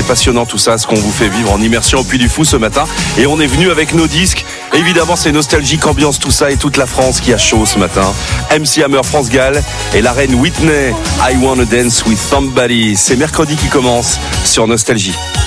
C'est passionnant tout ça, ce qu'on vous fait vivre en immersion au Puy du Fou ce matin. Et on est venu avec nos disques. Évidemment, c'est nostalgique, ambiance, tout ça, et toute la France qui a chaud ce matin. MC Hammer, France Gall et la reine Whitney. I Wanna Dance With Somebody. C'est mercredi qui commence sur Nostalgie.